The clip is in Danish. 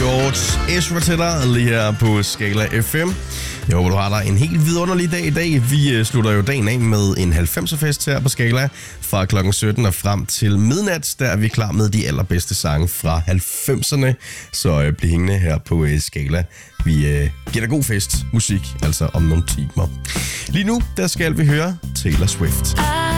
George Ezra til dig lige her på Skala FM. Jeg håber, du har dig en helt vidunderlig dag i dag. Vi slutter jo dagen af med en 90'er-fest her på Skala fra klokken 17 og frem til midnat. Der er vi klar med de allerbedste sange fra 90'erne. Så bliv hængende her på Skala. Vi giver dig god fest musik, altså om nogle timer. Lige nu, der skal vi høre Taylor Swift.